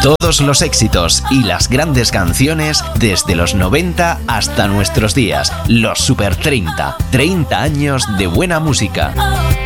Todos los éxitos y las grandes canciones desde los 90 hasta nuestros días. Los Super 30. 30 años de buena música.